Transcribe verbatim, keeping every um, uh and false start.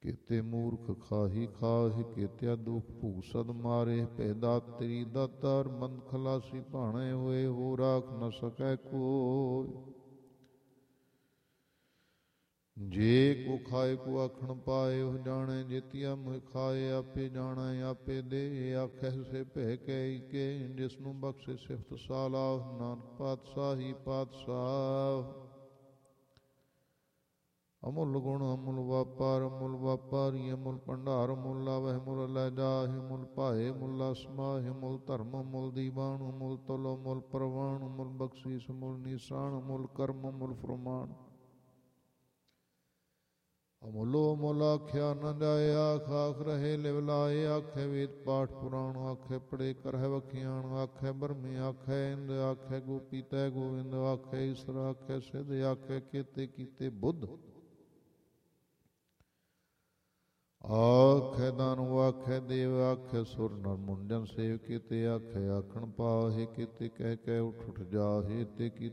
केते मूर्ख खाही खाह, केत्या दुख भूसद मारे। पैदा तेरी दातार मंद खलासी भाणे होए, हो राख न सकै कोय। जे को खाए को आखण पाए, हो जाने जेतिया मुह खाए। आपे जाना आपे दे, आखै से भै कई के। जिसनों बख्शे सिफत सालाह, नानक पातशाही पातशाह। अमुल गुण अमुल वापार, अमुल वापारी अमुल भंडार। मुल लावह मुल लै जाहि, मुल पाए मुल असमाहि। मुल धर्म मुल दीवान, मुल तुल मुल परवान। मुल बख्शीस मुल निशान, मुल कर्म मुल फरमान। अमुलो मुल आख्या न जाए, आख आख रहे लिव लाए। आखे वेद पाठ पुराण, आखे पढ़े करह वखियाण। आखे बरमे आखे इंद, आखे गोपी तै गोविंद। आखे ईश्वर आखे सिद्ध, आखे केते कीते बुद्ध। आखे दानव आखे देव, आखे सुर नर मुंजन सेव। केते आखे आखण पाहे, केते कह कह उठ उठ जाहे। ते की